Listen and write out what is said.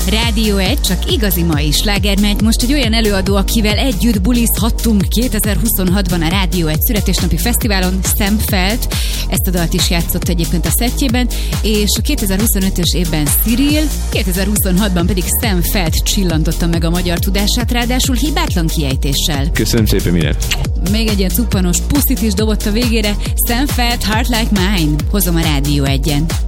Rádió 1, csak igazi mai sláger megy. Most egy olyan előadó, akivel együtt bulizhattunk 2026-ban a Rádió 1 születésnapi fesztiválon, Sam Feldt. Ezt a dalt is játszott egyébként a szettjében, és a 2025-ös évben Cyril, 2026-ban pedig Sam Feldt csillantotta meg a magyar tudását, ráadásul hibátlan kiejtéssel. Köszönöm szépen, Mire. Még egy ilyen cuppanos puszit is dobott a végére. Sam Feldt, Heart Like Mine. Hozom a Rádió 1-en.